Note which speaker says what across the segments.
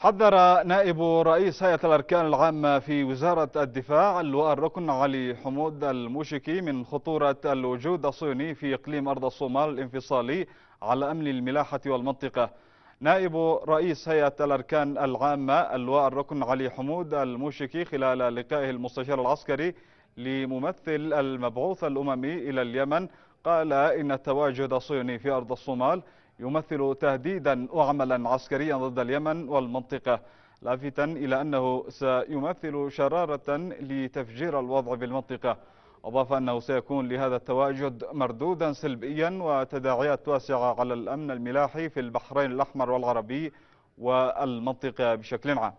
Speaker 1: حذر نائب رئيس هيئة الأركان العامة في وزارة الدفاع اللواء الركن علي حمود الموشكي من خطورة الوجود الصهيوني في إقليم أرض الصومال الانفصالي على أمن الملاحة والمنطقة. نائب رئيس هيئة الأركان العامة اللواء الركن علي حمود الموشكي خلال لقائه المستشار العسكري لممثل المبعوث الأممي إلى اليمن قال إن التواجد الصهيوني في أرض الصومال يمثل تهديدا وعملا عسكريا ضد اليمن والمنطقة، لافتا إلى أنه سيمثل شرارة لتفجير الوضع بالمنطقة. أضاف أنه سيكون لهذا التواجد مردودا سلبيا وتداعيات واسعة على الأمن الملاحي في البحرين الأحمر والعربي والمنطقة بشكل عام.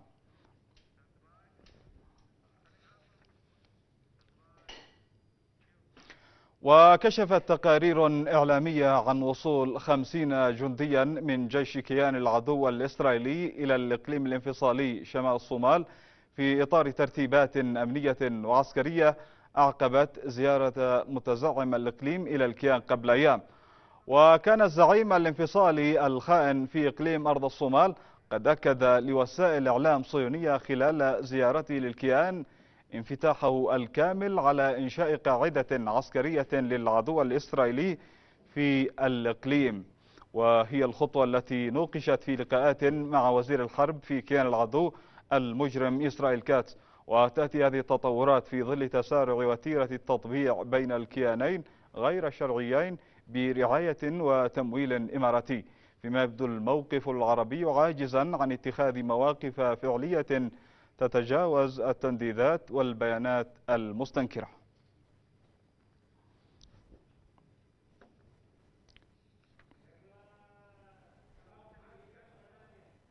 Speaker 1: وكشفت تقارير إعلامية عن وصول 50 جنديا من جيش كيان العدو الإسرائيلي إلى الإقليم الانفصالي شمال الصومال في إطار ترتيبات أمنية وعسكرية أعقبت زيارة متزعم الإقليم إلى الكيان قبل أيام. وكان الزعيم الانفصالي الخائن في إقليم أرض الصومال قد أكد لوسائل إعلام صهيونية خلال زيارته للكيان انفتاحه الكامل على إنشاء قاعدة عسكرية للعدو الإسرائيلي في الإقليم، وهي الخطوة التي نوقشت في لقاءات مع وزير الحرب في كيان العدو المجرم إسرائيل كاتس. وتأتي هذه التطورات في ظل تسارع وتيرة التطبيع بين الكيانين غير شرعيين برعاية وتمويل إماراتي، فيما يبدو الموقف العربي عاجزا عن اتخاذ مواقف فعلية تتجاوز التنديدات والبيانات المستنكرة.